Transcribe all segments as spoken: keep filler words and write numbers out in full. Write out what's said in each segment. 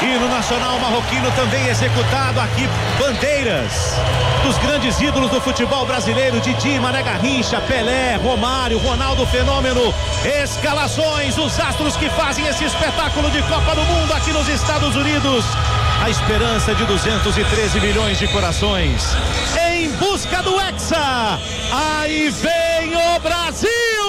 Hino nacional marroquino também executado aqui. Bandeiras dos grandes ídolos do futebol brasileiro: Didi, Mané Garrincha, Pelé, Romário, Ronaldo Fenômeno. Escalações, os astros que fazem esse espetáculo de Copa do Mundo aqui nos Estados Unidos. A esperança de duzentos e treze milhões de corações em busca do Hexa. Aí vem o Brasil!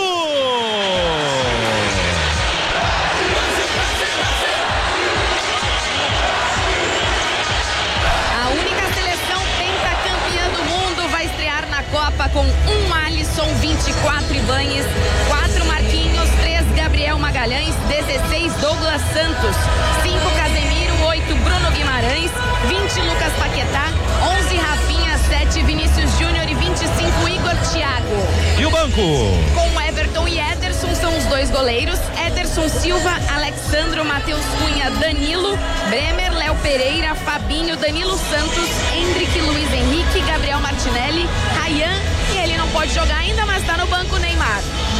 A única seleção pentacampeã do mundo vai estrear na Copa com um Alisson, vinte e quatro Ibañez, quatro Marquinhos, três Gabriel Magalhães, dezesseis Douglas Santos, cinco Casemiro, oito Bruno Guimarães, vinte Lucas Paquetá, onze Rafinha, sete Vinícius Júnior e vinte e cinco Igor Thiago. E o banco? Com Everton e Ederson são os dois goleiros, Ederson Silva, Alexandro, Matheus Cunha, Danilo, Bremer, Léo Pereira, Fabinho, Danilo Santos, Hendrick, Luiz Henrique, Gabriel Martinelli, Ryan, e ele não pode jogar ainda, mas tá no banco, Neymar.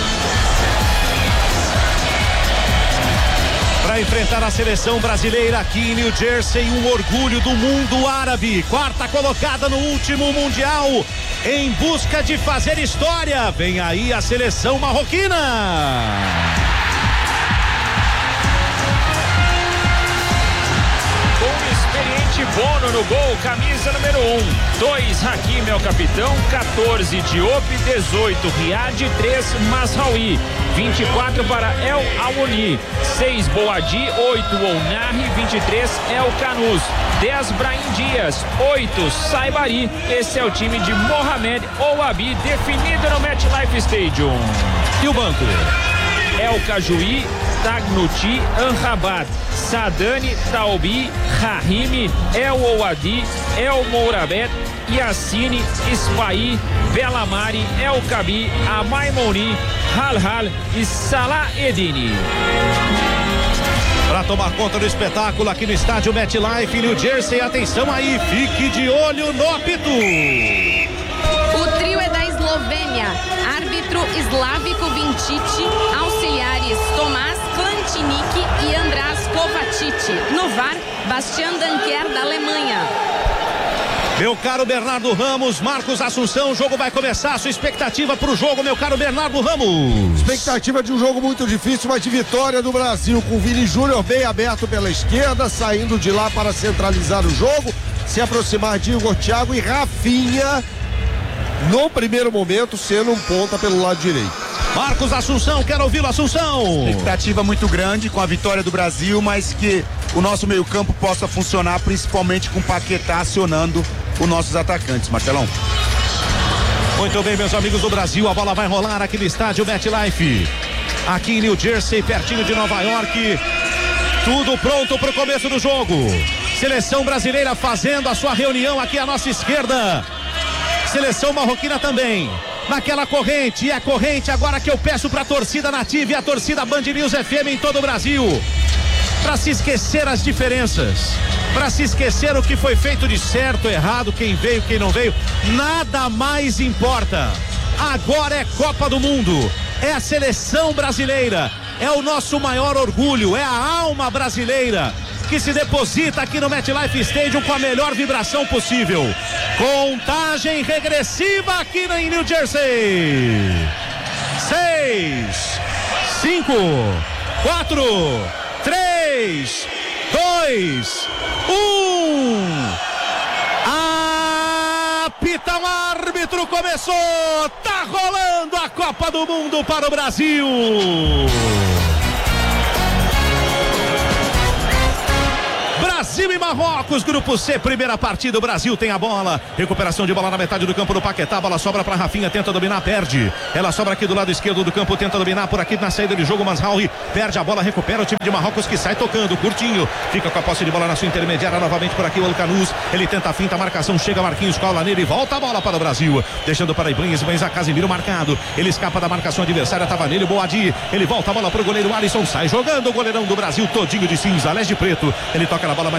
Para enfrentar a seleção brasileira aqui em New Jersey, um orgulho do mundo árabe, quarta colocada no último mundial, em busca de fazer história. Vem aí a seleção marroquina. Bono no gol, camisa número um. dois, Hakimi é o capitão. quatorze, Diop. dezoito, Riad. três, Mazraoui. vinte e quatro para El Aouni. seis, Boadi. oito, Ounahi. vinte e três, El Canus. dez, Brahim Dias. oito, Saibari. Esse é o time de Mohamed Ouabi, definido no MetLife Stadium. E o banco? El Cajuí, Tagnuti, Anrabat, Sadani, Taubi, Rahimi, El Ouadi, El Mourabet, Yassine, Ispai, Belamari, El Kabi, Amaimoni, Halhal e Salah Edini. Para tomar conta do espetáculo aqui no estádio MetLife, New Jersey, atenção aí, fique de olho no apito. O trio é da Eslovênia, árbitro Slavko Vincic, auxiliares Tomás Klantinic e András Kovacic. No V A R, Bastian Danker, da Alemanha. Meu caro Bernardo Ramos, Marcos Assunção, o jogo vai começar. Sua expectativa para o jogo, meu caro Bernardo Ramos? Expectativa de um jogo muito difícil, mas de vitória do Brasil, com o Vini Júnior bem aberto pela esquerda, saindo de lá para centralizar o jogo, se aproximar de Igor Thiago e Rafinha, no primeiro momento, sendo um ponta pelo lado direito. Marcos Assunção, quero ouvi-lo, Assunção. Expectativa muito grande com a vitória do Brasil, mas que o nosso meio-campo possa funcionar, principalmente com o Paquetá acionando os nossos atacantes, Marcelão. Muito bem, meus amigos do Brasil, a bola vai rolar aqui no estádio MetLife, aqui em New Jersey, pertinho de Nova York. Tudo pronto para o começo do jogo. Seleção brasileira fazendo a sua reunião aqui à nossa esquerda. Seleção marroquina também naquela corrente, e a corrente agora que eu peço para a torcida nativa e a torcida Band News F M em todo o Brasil, para se esquecer as diferenças, para se esquecer o que foi feito de certo, errado, quem veio, quem não veio, nada mais importa. Agora é Copa do Mundo, é a seleção brasileira, é o nosso maior orgulho, é a alma brasileira que se deposita aqui no MetLife Stadium com a melhor vibração possível. Contagem regressiva aqui em New Jersey. Seis, cinco, quatro, três, dois, um. Apita o árbitro, começou. Tá rolando a Copa do Mundo para o Brasil. Brasil e Marrocos, grupo C, primeira partida, o Brasil tem a bola, recuperação de bola na metade do campo do Paquetá, a bola sobra para Rafinha, tenta dominar, perde, ela sobra aqui do lado esquerdo do campo, tenta dominar por aqui na saída de jogo, Mazraoui perde a bola, recupera o time de Marrocos que sai tocando, curtinho, fica com a posse de bola na sua intermediária, novamente por aqui o El Canus, ele tenta a finta, a marcação, chega Marquinhos, cola nele, volta a bola para o Brasil, deixando para Ibañez, mas a Casemiro marcado, ele escapa da marcação adversária, tava nele, Boadi, ele volta a bola para o goleiro Alisson, sai jogando o goleirão do Brasil, todinho de cinza, leste preto, ele toca na bola mais à frente, a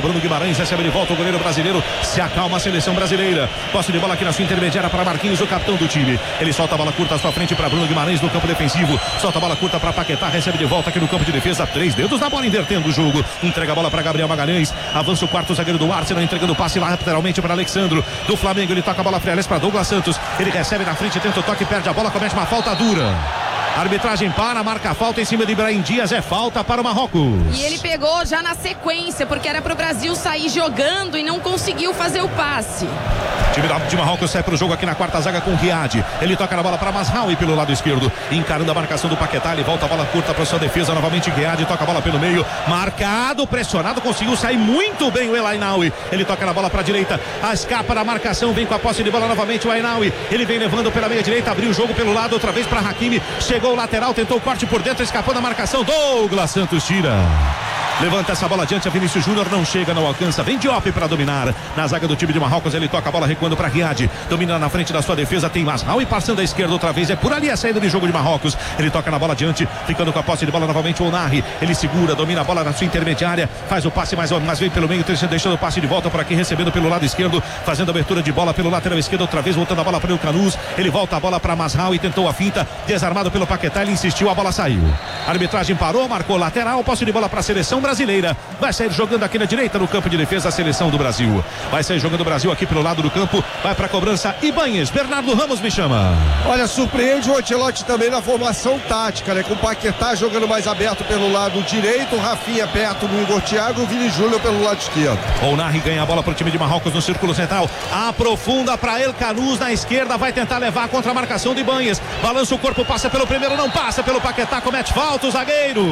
Bruno Guimarães, recebe de volta o goleiro brasileiro, se acalma a seleção brasileira. Posse de bola aqui na sua intermediária para Marquinhos, o capitão do time. Ele solta a bola curta à sua frente para Bruno Guimarães no campo defensivo. Solta a bola curta para Paquetá, recebe de volta aqui no campo de defesa. Três dedos na bola, invertendo o jogo. Entrega a bola para Gabriel Magalhães. Avança o quarto zagueiro do Arsenal, entregando o passe lá lateralmente para Alexandro. Do Flamengo, ele toca a bola para Douglas Santos. Ele recebe na frente, tenta o toque, perde a bola, comete uma falta dura. A arbitragem para, marca a falta em cima de Ibrahim Dias, é falta para o Marrocos. E ele pegou já na sequência, porque era para o Brasil sair jogando e não conseguiu fazer o passe. O time de Marrocos sai para o jogo aqui na quarta zaga com Riad. Ele toca na bola para Mazraoui pelo lado esquerdo, encarando a marcação do Paquetá. Ele volta a bola curta para sua defesa, novamente Riad toca a bola pelo meio, marcado, pressionado, conseguiu sair muito bem o El Ainaoui. Ele toca na bola para a direita, a escapa da marcação, vem com a posse de bola novamente o Ainaoui. Ele vem levando pela meia direita, abriu o jogo pelo lado outra vez para Hakimi. Chegou o lateral, tentou o corte por dentro, escapou da marcação. Douglas Santos tira. Levanta essa bola adiante, a Vinícius Júnior não chega, não alcança, vem Diop para dominar. Na zaga do time de Marrocos, ele toca a bola recuando para Riad, domina na frente da sua defesa, tem Mazraoui passando à esquerda outra vez, é por ali a saída de jogo de Marrocos. Ele toca na bola adiante, ficando com a posse de bola novamente o Onari. Ele segura, domina a bola na sua intermediária, faz o passe, mas, mas vem pelo meio, deixando o passe de volta por aqui, recebendo pelo lado esquerdo, fazendo abertura de bola pelo lateral esquerdo outra vez, voltando a bola para o Canus. Ele volta a bola para Mazraoui, tentou a finta, desarmado pelo Paquetá, ele insistiu, a bola saiu. A arbitragem parou, marcou lateral, posse de bola para a seleção brasileira. Vai sair jogando aqui na direita no campo de defesa a seleção do Brasil. Vai sair jogando o Brasil aqui pelo lado do campo. Vai para a cobrança Ibanez. Bernardo Ramos me chama. Olha, surpreende o Ancelotti também na formação tática, né? Com o Paquetá jogando mais aberto pelo lado direito, o Rafinha perto do Igor Thiago e o Vini Júnior pelo lado esquerdo. O Onari ganha a bola para o time de Marrocos no círculo central. Aprofunda para El Canus na esquerda. Vai tentar levar contra a marcação de Ibanez. Balança o corpo, passa pelo primeiro, não passa pelo Paquetá. Comete falta o zagueiro.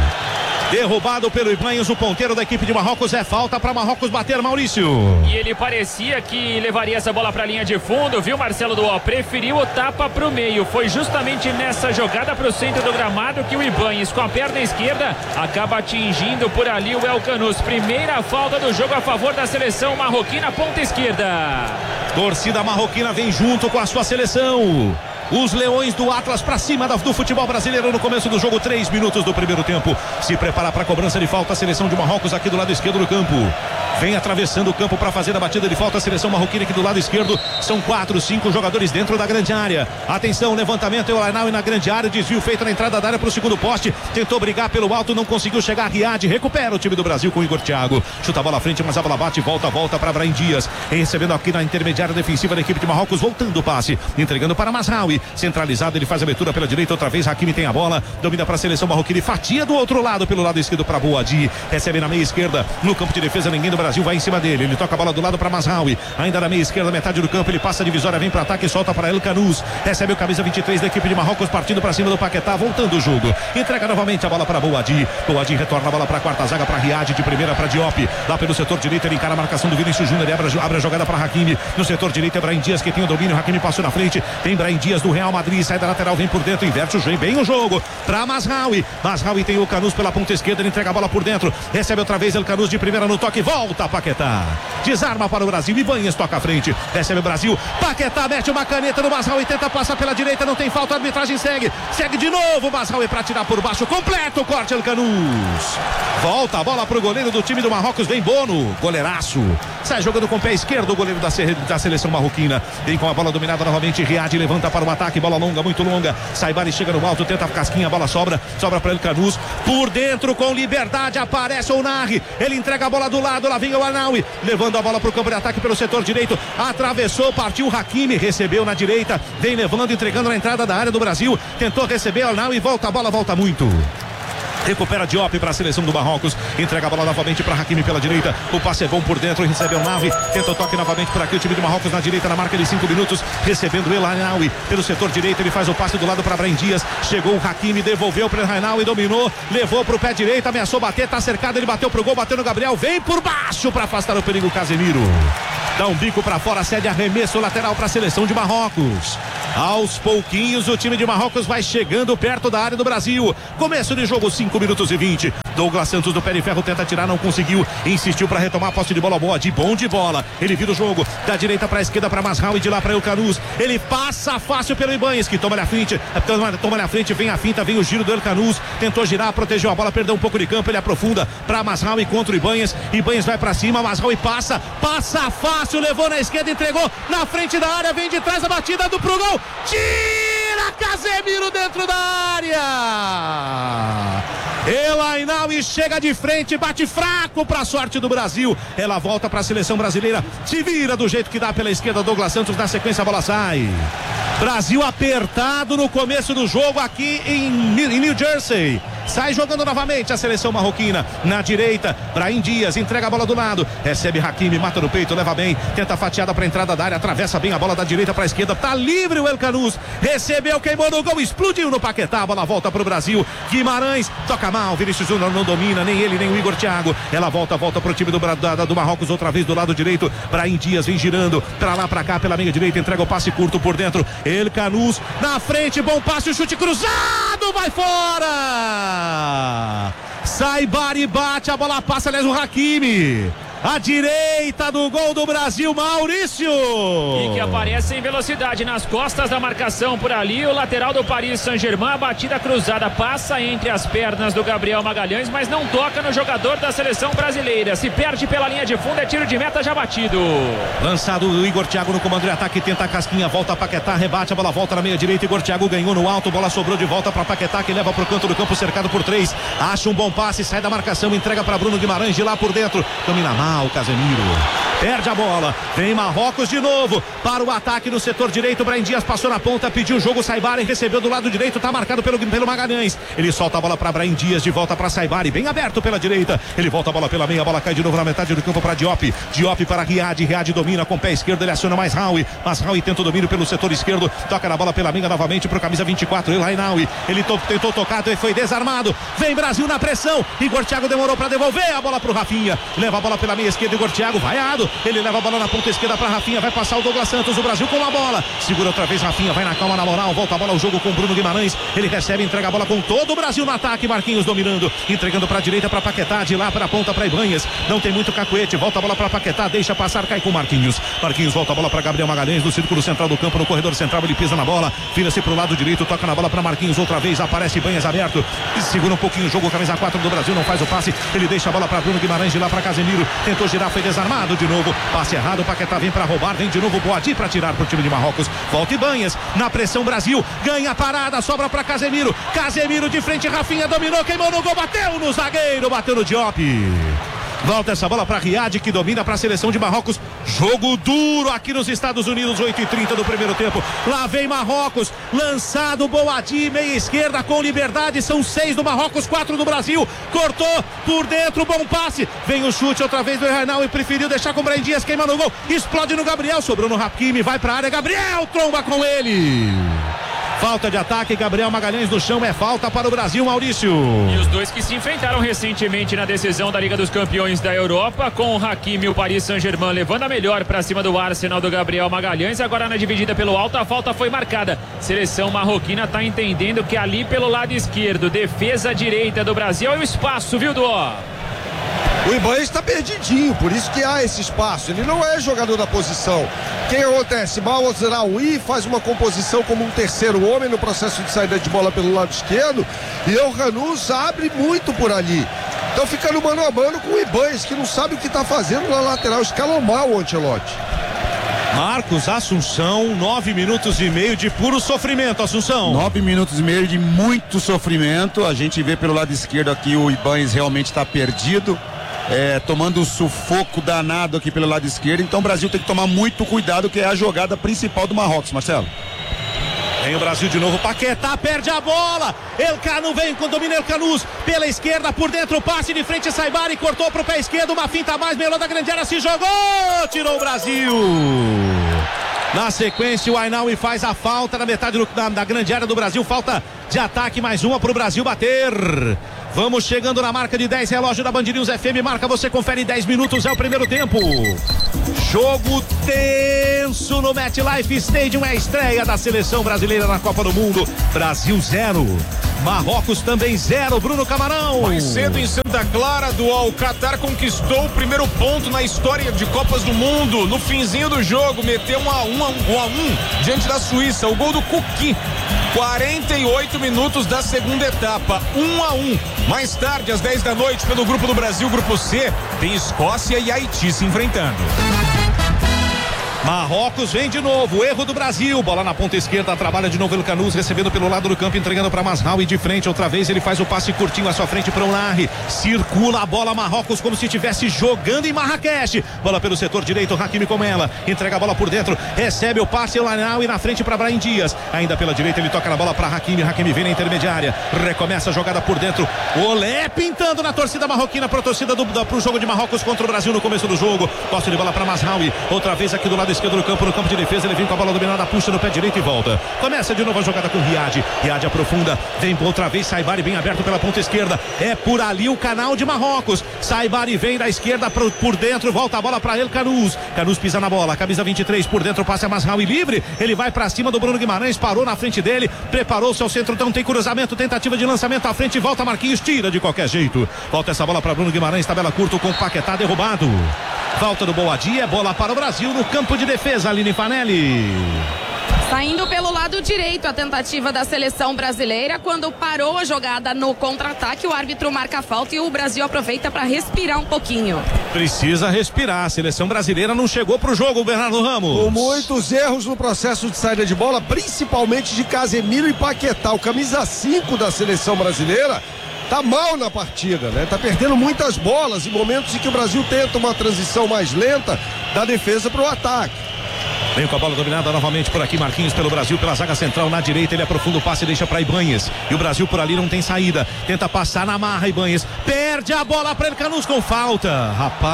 Derrubado pelo Ibanez, o ponteiro da equipe de Marrocos. É falta para Marrocos bater, Maurício. E ele parecia que levaria essa bola para a linha de fundo, viu, Marcelo Duó? Preferiu o tapa para o meio. Foi justamente nessa jogada para o centro do gramado que o Ibanez, com a perna esquerda, acaba atingindo por ali o El Canus. Primeira falta do jogo a favor da seleção marroquina, ponta esquerda. Torcida marroquina vem junto com a sua seleção. Os leões do Atlas para cima do futebol brasileiro no começo do jogo, três minutos do primeiro tempo. Se prepara para a cobrança de falta a seleção de Marrocos aqui do lado esquerdo do campo. Vem atravessando o campo para fazer a batida de falta a seleção marroquina aqui do lado esquerdo. São quatro, cinco jogadores dentro da grande área. Atenção, levantamento, El Ainaoui na grande área, desvio feito na entrada da área para o segundo poste. Tentou brigar pelo alto, não conseguiu chegar. Riad recupera o time do Brasil com o Igor Thiago. Chuta a bola à frente, mas a bola bate, volta, volta para Ibrahim Dias. Recebendo aqui na intermediária defensiva da equipe de Marrocos, voltando o passe, entregando para Mazraoui. Centralizado, ele faz a abertura pela direita, outra vez Hakimi tem a bola, domina para a seleção marroquina e fatia do outro lado, pelo lado esquerdo para Boadi. Recebe na meia esquerda, no campo de defesa, ninguém do Brasil vai em cima dele. Ele toca a bola do lado para Mazraoui, ainda na meia esquerda, metade do campo, ele passa a divisória, vem para ataque e solta para El Canus. Recebe o camisa vinte e três da equipe de Marrocos, partindo para cima do Paquetá, voltando o jogo. Entrega novamente a bola para Boadi. Boadi retorna a bola para a quarta zaga, para Riad, de primeira para Diop. Lá pelo setor direito, ele encara a marcação do Vinícius Júnior, abre, abre a jogada para Hakimi. No setor direito, Ibrahim Dias que tem o domínio, Hakimi passou na frente. Tem Ibrahim Dias do Real Madrid, sai da lateral, vem por dentro, inverte o jogo, bem o jogo para Mazraoui. Mazraoui tem o Canus pela ponta esquerda, ele entrega a bola por dentro, recebe outra vez El Canus de primeira no toque, volta Paquetá, desarma para o Brasil, Ibanez toca à frente, recebe o Brasil, Paquetá mete uma caneta no Mazraoui, tenta passar pela direita, não tem falta, a arbitragem segue, segue de novo Mazraoui para tirar por baixo, completo o corte El Canus, volta a bola para o goleiro do time do Marrocos, vem Bono, goleiraço, sai jogando com o pé esquerdo o goleiro da, da seleção marroquina, vem com a bola dominada novamente, Riad levanta para o ataque, bola longa, muito longa, Saibari chega no alto, tenta a casquinha, a bola sobra, sobra para El Canus, por dentro com liberdade, aparece o Onari, ele entrega a bola do lado, lá vem o Ainaoui, levando a bola para o campo de ataque pelo setor direito, atravessou, partiu Hakimi, recebeu na direita, vem levando, entregando na entrada da área do Brasil, tentou receber o Ainaoui, volta a bola, volta muito. Recupera Diop para a seleção do Marrocos, entrega a bola novamente para Hakimi pela direita, o passe é bom por dentro, recebe o Nave, tenta o toque novamente por aqui, o time do Marrocos na direita, na marca de cinco minutos, recebendo El Ainaoui pelo setor direito, ele faz o passe do lado para Ibrahim Dias, chegou o Hakimi, devolveu para o Ainaoui, dominou, levou para o pé direito, ameaçou bater, tá cercado, ele bateu pro gol, bateu no Gabriel, vem por baixo para afastar o perigo Casemiro. Dá um bico para fora, cede arremesso lateral para a seleção de Marrocos. Aos pouquinhos o time de Marrocos vai chegando perto da área do Brasil. Começo de jogo, cinco minutos e vinte. Douglas Santos do pé de ferro tenta tirar, não conseguiu. Insistiu para retomar a posse de bola boa, de bom de bola. Ele vira o jogo da direita para a esquerda para Masraoui, de lá para El Canous. Ele passa fácil pelo Ibanez, que toma ali a frente. Toma, toma ali a frente, vem a finta, vem o giro do El Canous. Tentou girar, protegeu a bola, perdeu um pouco de campo. Ele aprofunda para Masraoui contra o Ibanez. Ibanez vai para cima, Masraoui passa, passa fácil, levou na esquerda, entregou na frente da área, vem de trás a batida do pro gol. Tira Casemiro dentro da área. El Ainaoui chega de frente, bate fraco para a sorte do Brasil. Ela volta para a seleção brasileira, se vira do jeito que dá pela esquerda. Douglas Santos, na sequência a bola sai. Brasil apertado no começo do jogo aqui em, em New Jersey. Sai jogando novamente a seleção marroquina. Na direita, Brahim Dias entrega a bola do lado. Recebe Hakimi, mata no peito, leva bem. Tenta a fatiada para a entrada da área. Atravessa bem a bola da direita para a esquerda. Tá livre o El Canous. Recebeu, queimou no gol. Explodiu no Paquetá. A bola volta para o Brasil. Guimarães toca mal. Vinícius Júnior não domina. Nem ele, nem o Igor Thiago. Ela volta, volta para o time do, da, do Marrocos. Outra vez do lado direito. Brahim Dias vem girando. Pra lá, pra cá, pela meia direita. Entrega o passe curto por dentro. El Canous na frente. Bom passe. O chute cruzado. Vai fora. Saibari bate, a bola passa, aliás, o Hakimi. A direita do gol do Brasil, Maurício. E que aparece em velocidade nas costas da marcação por ali. O lateral do Paris Saint-Germain, a batida cruzada passa entre as pernas do Gabriel Magalhães, mas não toca no jogador da seleção brasileira. Se perde pela linha de fundo, é tiro de meta já batido. Lançado o Igor Thiago no comando de ataque, tenta a casquinha, volta a Paquetá, rebate, a bola volta na meia direita. Igor Thiago ganhou no alto, bola sobrou de volta para Paquetá, que leva para o canto do campo, cercado por três. Acha um bom passe, sai da marcação, entrega para Bruno Guimarães de lá por dentro. Domina mal o Casemiro, perde a bola, vem Marrocos de novo para o ataque no setor direito. Brahim Dias passou na ponta, pediu o jogo, Saibari recebeu do lado direito, tá marcado pelo, pelo Magalhães. Ele solta a bola para Brahim Dias, de volta para Saibari, bem aberto pela direita. Ele volta a bola pela meia, a bola cai de novo na metade do campo para Diop. Diop para Riad, Riad domina com o pé esquerdo, ele aciona mais Raui, mas Raui tenta o domínio pelo setor esquerdo, toca na bola pela meia novamente pro camisa vinte e quatro, El Ainaoui. Ele to, tentou tocar e foi desarmado. Vem Brasil na pressão. Igor Thiago demorou para devolver a bola pro Rafinha. Leva a bola pela meia esquerda, Igor Thiago vaiado. Ele leva a bola na ponta esquerda para Rafinha, vai passar o Douglas Santos, o Brasil com a bola. Segura outra vez Rafinha, vai na calma, na moral, volta a bola ao jogo com Bruno Guimarães. Ele recebe, entrega a bola com todo o Brasil no ataque. Marquinhos dominando, entregando para a direita para Paquetá, de lá para a ponta para Ibanez. Não tem muito cacuete, volta a bola para Paquetá, deixa passar, cai com Marquinhos. Marquinhos volta a bola para Gabriel Magalhães no círculo central do campo, no corredor central, ele pisa na bola, vira-se para o lado direito, toca na bola para Marquinhos outra vez, aparece Ibanez aberto, segura um pouquinho o jogo, camisa quatro do Brasil, não faz o passe, ele deixa a bola para Bruno Guimarães, de lá para Casemiro, tentou girar, foi desarmado de novo, passe errado, Paquetá vem para roubar, vem de novo Boadi para tirar pro time de Marrocos, volta Ibanez, na pressão Brasil, ganha a parada, sobra para Casemiro, Casemiro de frente, Rafinha dominou, queimou no gol, bateu no zagueiro, bateu no Diop. Volta essa bola para Riad, que domina para a seleção de Marrocos. Jogo duro aqui nos Estados Unidos, oito e trinta do primeiro tempo. Lá vem Marrocos, lançado Boadi, meia esquerda com liberdade. São seis do Marrocos, quatro do Brasil. Cortou por dentro, bom passe. Vem o chute outra vez do Reinal e preferiu deixar com o Brahim Dias, queima no gol. Explode no Gabriel, sobrou no Hakimi, vai para a área. Gabriel tromba com ele. Falta de ataque, Gabriel Magalhães no chão, é falta para o Brasil, Maurício. E os dois que se enfrentaram recentemente na decisão da Liga dos Campeões da Europa, com o Hakimi e o Paris Saint-Germain levando a melhor para cima do Arsenal do Gabriel Magalhães. Agora na dividida pelo alto, a falta foi marcada. Seleção marroquina está entendendo que ali pelo lado esquerdo, defesa direita do Brasil, é o espaço, viu, Duó? O Ibanez está perdidinho, por isso que há esse espaço. Ele não é jogador da posição. O que acontece? Mazraoui faz uma composição como um terceiro homem no processo de saída de bola pelo lado esquerdo, e El Canous abre muito por ali. Então fica no mano a mano com o Ibanez, que não sabe o que está fazendo na lateral. Escalou mal o Ancelotti. Marcos Assunção, nove minutos e meio de puro sofrimento, Assunção. Nove minutos e meio de muito sofrimento. A gente vê pelo lado esquerdo aqui o Ibanez realmente está perdido, é, tomando um sufoco danado aqui pelo lado esquerdo. Então o Brasil tem que tomar muito cuidado, que é a jogada principal do Marrocos, Marcelo. Vem o Brasil de novo, Paquetá perde a bola, El Canous vem com domina, El Canous pela esquerda, por dentro, passe de frente, Saibari cortou pro pé esquerdo, uma finta a mais, melhor da grande área, se jogou, tirou o Brasil. Na sequência o Ainaoui faz a falta na metade do, da, da grande área do Brasil, falta de ataque, mais uma pro Brasil bater. Vamos chegando na marca de dez, relógio da Band News F M, marca, você confere, dez minutos, é o primeiro tempo. Jogo tenso no MetLife Stadium, é a estreia da seleção brasileira na Copa do Mundo. Brasil zero, Marrocos também zero, Bruno Camarão. Mais cedo em Santa Clara do Al-Qatar conquistou o primeiro ponto na história de Copas do Mundo. No finzinho do jogo, meteu um a um, um a um diante da Suíça. O gol do Kuki, quarenta e oito minutos da segunda etapa, um a um. Mais tarde, às dez da noite, pelo grupo do Brasil, grupo C, tem Escócia e Haiti se enfrentando. Marrocos vem de novo, erro do Brasil, bola na ponta esquerda, trabalha de novo El Canus, recebendo pelo lado do campo, entregando para Masraoui de frente, outra vez ele faz o passe curtinho à sua frente para o Larry, circula a bola Marrocos como se estivesse jogando em Marrakech, bola pelo setor direito, Hakimi com ela, entrega a bola por dentro, recebe o passe, El Anaui na frente para Brahim Dias, ainda pela direita ele toca na bola para Hakimi, Hakimi vem na intermediária, recomeça a jogada por dentro, Olé pintando na torcida marroquina para a torcida do, do, pro jogo de Marrocos contra o Brasil no começo do jogo, posse de bola para Masraoui, outra vez aqui do lado esquerdo do campo, no campo de defesa, ele vem com a bola dominada, puxa no pé direito e volta, começa de novo a jogada com Riad, Riad aprofunda, vem outra vez Saibari bem aberto pela ponta esquerda, é por ali o canal de Marrocos, Saibari vem da esquerda por, por dentro, volta a bola para El Canus, Canus pisa na bola, camisa vinte e três por dentro, passa a Masraoui livre, ele vai para cima do Bruno Guimarães, parou na frente dele, preparou-se ao centro, então tem cruzamento, tentativa de lançamento à frente, volta Marquinhos, tira de qualquer jeito, volta essa bola para Bruno Guimarães, tabela curto com Paquetá derrubado, volta do Boadi, é bola para o Brasil no campo de defesa, Aline Fanelli. Saindo pelo lado direito a tentativa da seleção brasileira, quando parou a jogada no contra-ataque, o árbitro marca a falta e o Brasil aproveita para respirar um pouquinho. Precisa respirar, a seleção brasileira não chegou pro jogo, Bernardo Ramos. Com muitos erros no processo de saída de bola, principalmente de Casemiro e Paquetá, o camisa cinco da seleção brasileira tá mal na partida, né? Tá perdendo muitas bolas em momentos em que o Brasil tenta uma transição mais lenta da defesa para o ataque. Vem com a bola dominada novamente por aqui, Marquinhos pelo Brasil, pela zaga central na direita, ele aprofunda o passe e deixa para Ibanhes, e o Brasil por ali não tem saída, tenta passar na marra, Ibanhes perde a bola para El Canus com falta,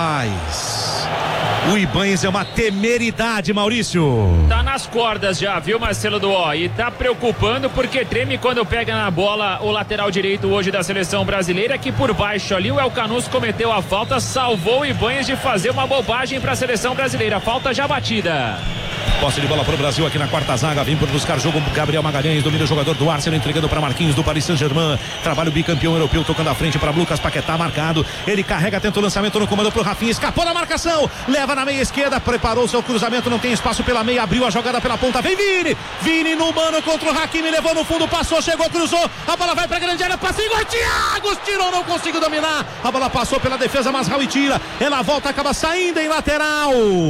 rapaz, o Ibanhes é uma temeridade, Maurício. Tá nas cordas já, viu, Marcelo Duó, e tá preocupando porque treme quando pega na bola o lateral direito hoje da seleção brasileira, que por baixo ali o El Canus cometeu a falta, salvou o Ibanhes de fazer uma bobagem para a seleção brasileira, falta já batida. Posse de bola para o Brasil aqui na quarta zaga, vem por buscar jogo Gabriel Magalhães, domina o jogador do Arsenal, entregando para Marquinhos do Paris Saint-Germain, trabalho bicampeão europeu, tocando à frente para Lucas Paquetá, marcado, ele carrega, tenta o lançamento no comando para o Rafinha, escapou da marcação, leva na meia esquerda, preparou seu cruzamento, não tem espaço pela meia, abriu a jogada pela ponta, vem Vini, Vini no mano contra o Hakimi, levou no fundo, passou, chegou, cruzou, a bola vai para a grande área, passinho, Thiago tirou, não conseguiu dominar, a bola passou pela defesa, Masraoui tira, ela volta, acaba saindo em lateral,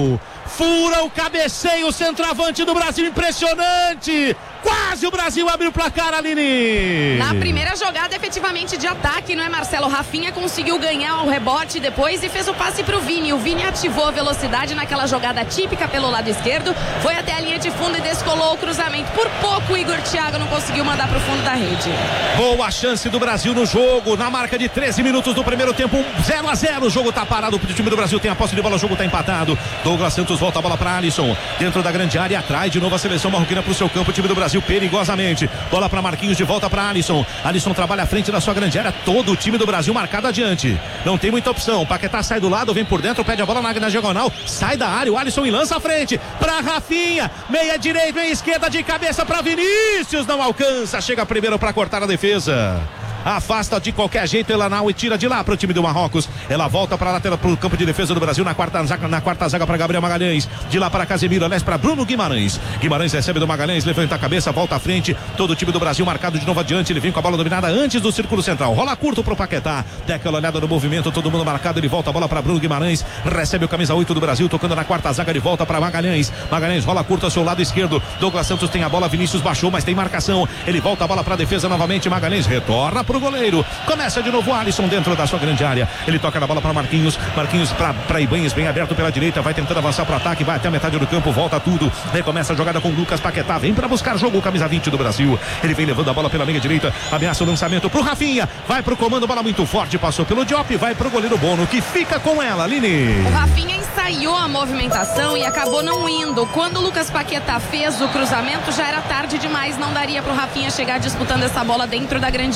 fura o cabeceio, o centroavante do Brasil, impressionante, quase o Brasil abriu o placar, Aline. Na primeira jogada efetivamente de ataque, não é, Marcelo? Rafinha conseguiu ganhar o rebote depois e fez o passe pro Vini, o Vini ativou a velocidade naquela jogada típica pelo lado esquerdo, foi até a linha de fundo e descolou o cruzamento, por pouco o Igor Thiago não conseguiu mandar pro fundo da rede. Boa chance do Brasil no jogo, na marca de treze minutos do primeiro tempo, zero a zero, o jogo tá parado, o time do Brasil tem a posse de bola, o jogo tá empatado, Douglas Santos volta a bola para Alisson, dentro da grande área, atrai de novo a seleção marroquina pro seu campo, o time do Brasil perigosamente, bola para Marquinhos, de volta para Alisson, Alisson trabalha à frente da sua grande área, todo o time do Brasil marcado adiante, não tem muita opção, Paquetá sai do lado, vem por dentro, pede a bola na, na diagonal, sai da área, o Alisson e lança à frente, para Rafinha, meia direita, meia esquerda, de cabeça para Vinícius, não alcança, chega primeiro para cortar a defesa. Afasta de qualquer jeito Elanau e tira de lá para o time do Marrocos. Ela volta para a lateral, para o campo de defesa do Brasil na quarta zaga, na quarta zaga para Gabriel Magalhães. De lá para Casemiro, aliás para Bruno Guimarães. Guimarães recebe do Magalhães, levanta a cabeça, volta à frente. Todo o time do Brasil marcado de novo adiante. Ele vem com a bola dominada antes do círculo central. Rola curto para o Paquetá. Dá aquela olhada no movimento, todo mundo marcado. Ele volta a bola para Bruno Guimarães. Recebe o camisa oito do Brasil, tocando na quarta zaga de volta para Magalhães. Magalhães rola curto ao seu lado esquerdo. Douglas Santos tem a bola, Vinícius baixou, mas tem marcação. Ele volta a bola para a defesa novamente. Magalhães retorna para o goleiro. Começa de novo o Alisson dentro da sua grande área. Ele toca na bola para Marquinhos. Marquinhos para Ibanhes, bem aberto pela direita. Vai tentando avançar para o ataque. Vai até a metade do campo. Volta tudo. Recomeça a jogada com Lucas Paquetá. Vem para buscar jogo. Camisa vinte do Brasil. Ele vem levando a bola pela meia direita. Ameaça o lançamento para o Rafinha. Vai para o comando. Bola muito forte. Passou pelo Diop. Vai para o goleiro Bono, que fica com ela, Aline. O Rafinha ensaiou a movimentação e acabou não indo. Quando o Lucas Paquetá fez o cruzamento, já era tarde demais. Não daria para o Rafinha chegar disputando essa bola dentro da grande área.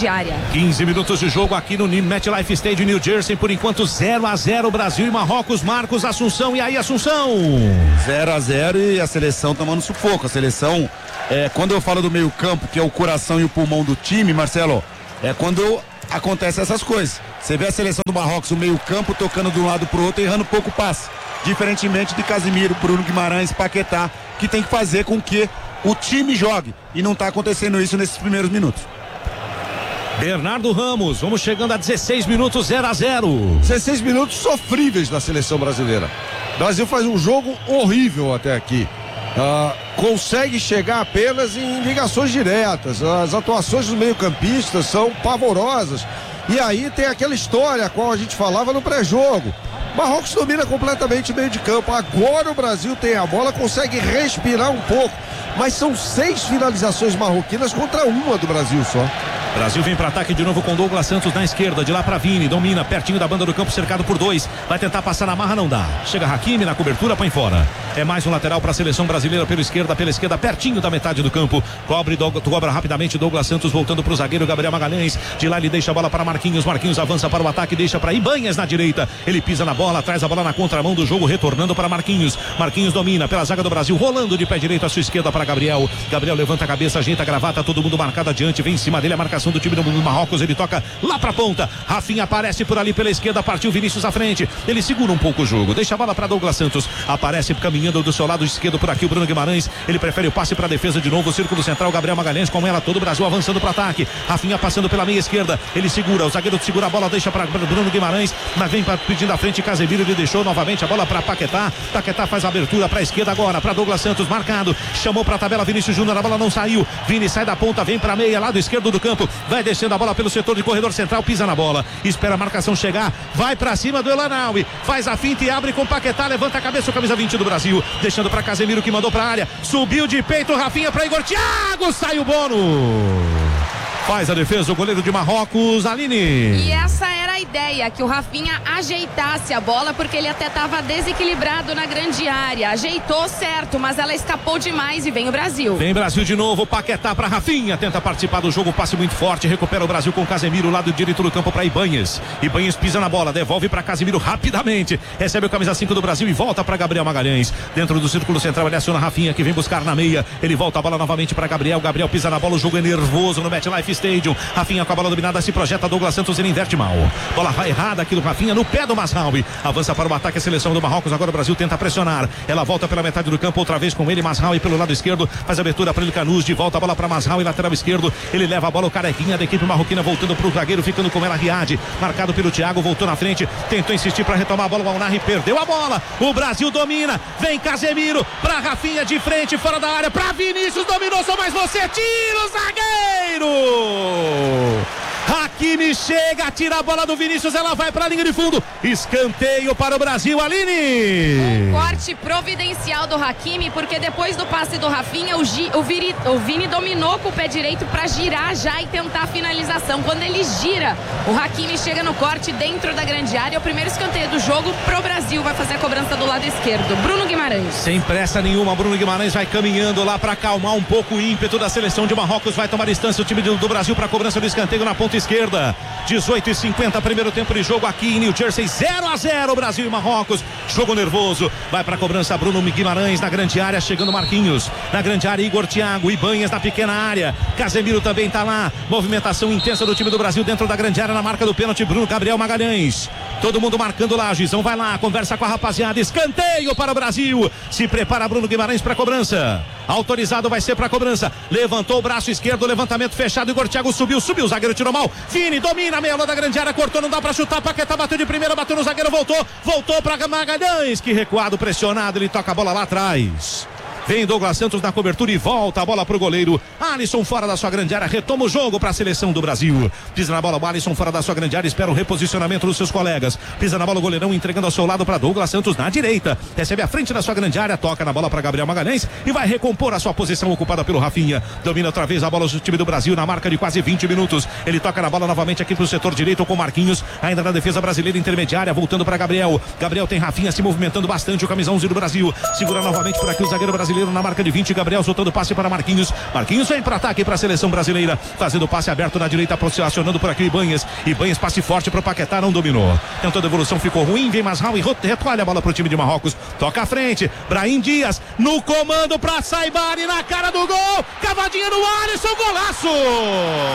quinze minutos de jogo aqui no MetLife Stadium, New Jersey. Por enquanto zero a zero, Brasil e Marrocos. Marcos Assunção, e aí, Assunção? zero a zero e a seleção tomando sufoco. A seleção, é, quando eu falo do meio campo, que é o coração e o pulmão do time, Marcelo, é quando acontecem essas coisas. Você vê a seleção do Marrocos, o meio campo tocando de um lado pro outro e errando pouco passe. Diferentemente de Casemiro, Bruno Guimarães, Paquetá, que tem que fazer com que o time jogue. E não está acontecendo isso nesses primeiros minutos. Bernardo Ramos, vamos chegando a dezesseis minutos, zero a zero. dezesseis minutos sofríveis da seleção brasileira. O Brasil faz um jogo horrível até aqui. Ah, consegue chegar apenas em ligações diretas. As atuações dos meio-campistas são pavorosas. E aí tem aquela história a qual a gente falava no pré-jogo. Marrocos domina completamente o meio de campo. Agora o Brasil tem a bola, consegue respirar um pouco. Mas são seis finalizações marroquinas contra uma do Brasil só. Brasil vem para ataque de novo com Douglas Santos na esquerda, de lá para Vini, domina, pertinho da banda do campo, cercado por dois, vai tentar passar na marra, não dá. Chega Hakimi na cobertura, põe fora. É mais um lateral para a seleção brasileira pela esquerda, pela esquerda, pertinho da metade do campo. Cobre, do, cobra rapidamente Douglas Santos, voltando para o zagueiro Gabriel Magalhães. De lá ele deixa a bola para Marquinhos, Marquinhos avança para o ataque, deixa para Ibanhas na direita. Ele pisa na bola, traz a bola na contramão do jogo, retornando para Marquinhos. Marquinhos domina pela zaga do Brasil, rolando de pé direito à sua esquerda para Gabriel. Gabriel levanta a cabeça, ajeita a gravata, todo mundo marcado adiante, vem em cima dele a marcação do time do Marrocos, ele toca lá pra ponta. Rafinha aparece por ali pela esquerda, partiu Vinícius à frente. Ele segura um pouco o jogo, deixa a bola para Douglas Santos. Aparece caminhando do seu lado esquerdo por aqui o Bruno Guimarães. Ele prefere o passe para a defesa de novo, o círculo central, Gabriel Magalhães com ela, todo o Brasil avançando para ataque. Rafinha passando pela meia esquerda, ele segura, o zagueiro segura a bola, deixa para Bruno Guimarães, mas vem pra, pedindo à frente Casemiro, ele deixou novamente a bola para Paquetá. Paquetá faz a abertura para a esquerda agora, para Douglas Santos, marcado, chamou para a tabela Vinícius Júnior, a bola não saiu. Vini sai da ponta, vem para a meia, lado esquerdo do campo, vai descendo a bola pelo setor de corredor central, pisa na bola, espera a marcação chegar, vai pra cima do Elanaui, faz a finta e abre com Paquetá, levanta a cabeça o camisa vinte do Brasil, deixando pra Casemiro que mandou pra área, subiu de peito, Rafinha pra Igor Thiago, sai o Bono. Faz a defesa o goleiro de Marrocos, Aline. E essa era a ideia, que o Rafinha ajeitasse a bola, porque ele até estava desequilibrado na grande área. Ajeitou certo, mas ela escapou demais e vem o Brasil. Vem Brasil de novo, Paquetá para Rafinha, tenta participar do jogo, passe muito forte, recupera o Brasil com Casemiro, lado direito do campo para Ibanhas. Ibanhas pisa na bola, devolve para Casemiro rapidamente, recebe o camisa cinco do Brasil e volta para Gabriel Magalhães. Dentro do círculo central, ele aciona Rafinha, que vem buscar na meia, ele volta a bola novamente para Gabriel, Gabriel pisa na bola, o jogo é nervoso no MetLife Stadium. Rafinha com a bola dominada, se projeta Douglas Santos, ele inverte mal. Bola errada aqui do Rafinha, no pé do Masraoui. Avança para o ataque a seleção do Marrocos, agora o Brasil tenta pressionar. Ela volta pela metade do campo, outra vez com ele, Masraoui pelo lado esquerdo, faz a abertura para ele, Canuz, de volta a bola para Masraoui, lateral esquerdo. Ele leva a bola, o Carequinha da equipe marroquina, voltando para o zagueiro, ficando com ela, Riad, marcado pelo Thiago, voltou na frente, tentou insistir para retomar a bola, o Al-Nassr perdeu a bola. O Brasil domina, vem Casemiro para Rafinha de frente, fora da área, para Vinícius, dominou, só mais você, tira o zagueiro! Hakimi chega, tira a bola do Vinícius, ela vai para a linha de fundo, escanteio para o Brasil, Aline. Um corte providencial do Hakimi, porque depois do passe do Rafinha, o, G, o, Viri, o Vini dominou com o pé direito para girar já e tentar a finalização. Quando ele gira, o Hakimi chega no corte dentro da grande área, o primeiro escanteio do jogo pro Brasil, vai fazer a cobrança do lado esquerdo, Bruno Guimarães. Sem pressa nenhuma, Bruno Guimarães vai caminhando lá para acalmar um pouco o ímpeto da seleção de Marrocos, vai tomar distância o time do, do Brasil para a cobrança do escanteio na ponta esquerda. dezoito e cinquenta, primeiro tempo de jogo aqui em New Jersey, zero a zero, Brasil e Marrocos, jogo nervoso, vai para a cobrança Bruno Guimarães na grande área, chegando Marquinhos, na grande área Igor Thiago, Ibanhas na pequena área, Casemiro também tá lá, movimentação intensa do time do Brasil dentro da grande área, na marca do pênalti, Bruno Gabriel Magalhães, todo mundo marcando lá, Gizão vai lá, conversa com a rapaziada, escanteio para o Brasil, se prepara Bruno Guimarães para a cobrança, autorizado vai ser para a cobrança, levantou o braço esquerdo, levantamento fechado, Igor Thiago subiu, subiu, o zagueiro tirou mal, Vini domina a meia da grande área, cortou, não dá pra chutar, Paquetá bateu de primeira, bateu no zagueiro, voltou, voltou pra Magalhães, que recuado, pressionado, ele toca a bola lá atrás. Vem Douglas Santos na cobertura e volta a bola pro goleiro. Alisson fora da sua grande área, retoma o jogo para a seleção do Brasil. Pisa na bola o Alisson fora da sua grande área, espera o reposicionamento dos seus colegas. Pisa na bola o goleirão, entregando ao seu lado para Douglas Santos na direita. Recebe a frente da sua grande área, toca na bola para Gabriel Magalhães e vai recompor a sua posição ocupada pelo Rafinha. Domina outra vez a bola do time do Brasil na marca de quase vinte minutos. Ele toca na bola novamente aqui pro setor direito com Marquinhos, ainda na defesa brasileira intermediária, voltando para Gabriel. Gabriel tem Rafinha se movimentando bastante, o camisão do Brasil. Segura novamente por aqui o zagueiro brasileiro brasileiro na marca de vinte. Gabriel soltando passe para Marquinhos. Marquinhos vem para ataque para a seleção brasileira. Fazendo passe aberto na direita, acionando por aqui Ibanez. Ibanez passe forte para o Paquetá, não dominou. Tentou a devolução, ficou ruim. Vem Masraoui, recolhe a bola para o time de Marrocos. Toca à frente. Brahim Dias no comando para Saibari na cara do gol. Cavadinha no Alisson, golaço!